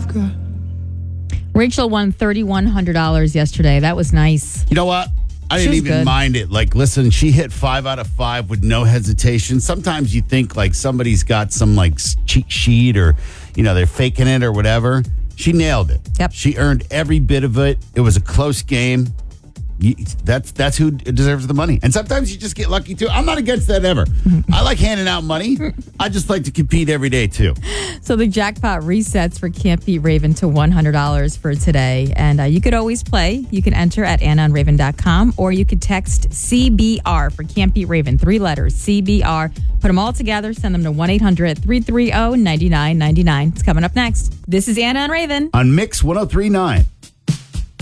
Rachel won $3,100 yesterday. That was nice. You know what? I She didn't was even good. mind it. Like, listen, she hit 5 out of 5 with no hesitation. Sometimes you think like somebody's got some like cheat sheet or, they're faking it or whatever. She nailed it. Yep. She earned every bit of it. It was a close game. That's who deserves the money. And sometimes you just get lucky too. I'm not against that ever. I like handing out money. I just like to compete every day too. So the jackpot resets for Can't Beat Raven to $100 for today. And you could always play. You can enter at AnnaandRaven.com or you could text CBR for Can't Beat Raven. 3 letters, CBR. Put them all together. Send them to 1-800-330-9999. It's coming up next. This is Anna and Raven On Mix 103.9.